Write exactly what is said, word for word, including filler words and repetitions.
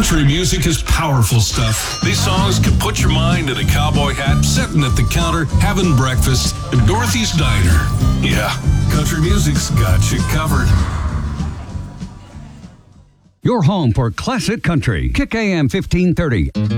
Country music is powerful stuff. These songs can put your mind in a cowboy hat, sitting at the counter, having breakfast at Dorothy's Diner. Yeah, country music's got you covered. Your home for classic country. Kick A M fifteen thirty.